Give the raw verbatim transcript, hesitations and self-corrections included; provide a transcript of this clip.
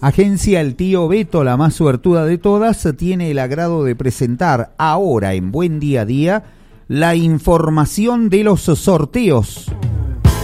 Agencia El Tío Beto, la más suertuda de todas, tiene el agrado de presentar ahora en Buen Día a Día la información de los sorteos.